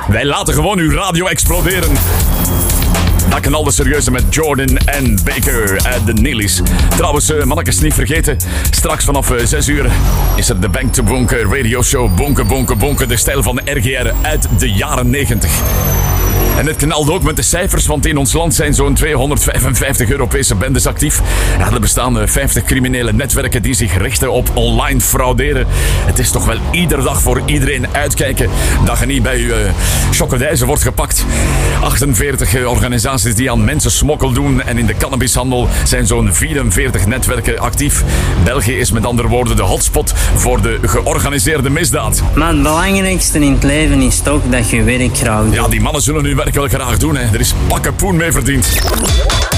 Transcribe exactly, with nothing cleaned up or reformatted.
Wij laten gewoon uw radio exploderen. Dat knalde serieuze met Jordan en Baker uit de Neelys. Trouwens, uh, mannetjes, niet vergeten. Straks vanaf uh, zes uur is er de Bank to Bonken radio show. Bonken, bonken, bonken. De stijl van de R G R uit de jaren negentig. En het knalde ook met de cijfers, want in ons land zijn zo'n tweehonderdvijfenvijftig Europese bendes actief. Ja, er bestaan vijftig criminele netwerken die zich richten op online frauderen. Het is toch wel iedere dag voor iedereen uitkijken dat je niet bij je uh, chocodijzen wordt gepakt. achtenveertig uh, organisaties die aan mensensmokkel doen en in de cannabishandel zijn zo'n vierenveertig netwerken actief. België is met andere woorden de hotspot voor de georganiseerde misdaad. Maar het belangrijkste in het leven is toch dat je werk graag doet. Ja, die mannen zullen hun werk wel graag doen. Hè. Er is pakken poen mee verdiend.